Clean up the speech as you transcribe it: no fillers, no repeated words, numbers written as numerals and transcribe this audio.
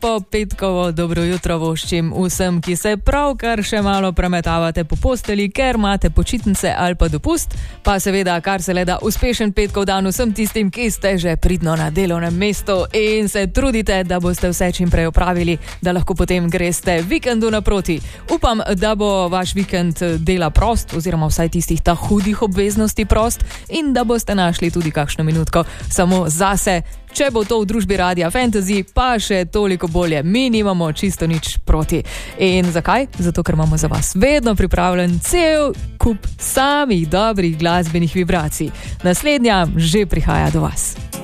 Lepo petkovo dobro jutro voščim vsem, ki se pravkar še malo premetavate po posteli, ker imate počitnice ali pa dopust, pa seveda kar se le da uspešen petkov dan vsem tistim, ki ste že pridno na delovnem mestu in se trudite, da boste vse čim prej opravili, da lahko potem greste vikendu naproti. Upam, da bo vaš vikend dela prost, oziroma vsaj tistih ta hudih obveznosti prost in da boste našli tudi kakšno minutko samo zase. Če bo to v družbi Radia Fantasy, pa še toliko bolje. Mi nimamo čisto nič proti. In zakaj? Zato, ker imamo za vas vedno pripravljen cel kup samih dobrih glasbenih vibracij. Naslednja že prihaja do vas.